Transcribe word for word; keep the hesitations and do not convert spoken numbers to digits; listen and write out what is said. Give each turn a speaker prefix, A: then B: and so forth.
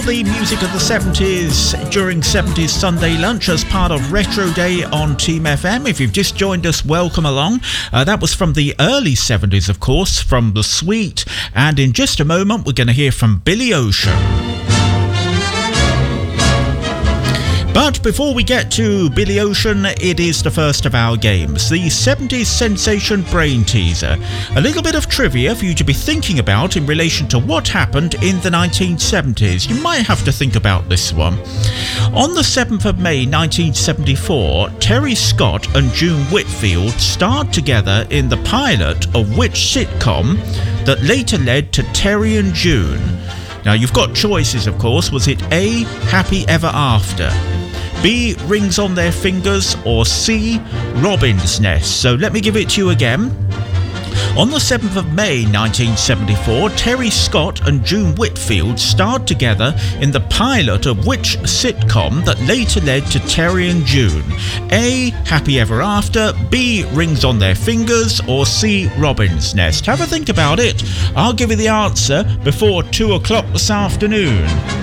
A: The music of the seventies during seventies Sunday Lunch as part of Retro Day on Team F M. If you've just joined us, welcome along. Uh, that was from the early seventies, of course, from The Sweet. And in just a moment, we're going to hear from Billy Ocean. But before we get to Billy Ocean, it is the first of our games, the seventies Sensation Brain Teaser. A little bit of trivia for you to be thinking about in relation to what happened in the nineteen seventies. You might have to think about this one. On the seventh of May nineteen seventy-four, Terry Scott and June Whitfield starred together in the pilot of which sitcom that later led to Terry and June? Now, you've got choices, of course. Was it A, Happy Ever After, B, Rings on Their Fingers, or C, Robin's Nest? So let me give it to you again. On the seventh of May nineteen seventy-four, Terry Scott and June Whitfield starred together in the pilot of which sitcom that later led to Terry and June? A, Happy Ever After, B, Rings on Their Fingers, or C, Robin's Nest? Have a think about it. I'll give you the answer before two o'clock this afternoon.